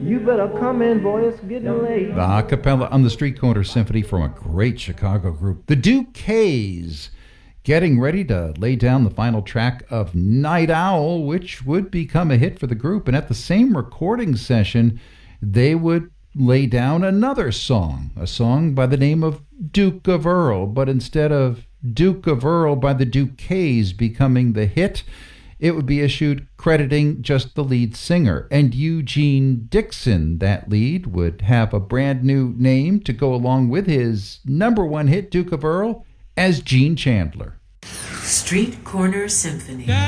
You better come in, boy, it's getting late. The a cappella on the Street Corner Symphony from a great Chicago group, the Duquesnes, getting ready to lay down the final track of Night Owl, which would become a hit for the group. And at the same recording session, they would lay down another song, a song by the name of Duke of Earl. But instead of Duke of Earl by the Duquesnes becoming the hit, it would be issued crediting just the lead singer. And Eugene Dixon, that lead, would have a brand new name to go along with his number one hit, Duke of Earl, as Gene Chandler. Street Corner Symphony.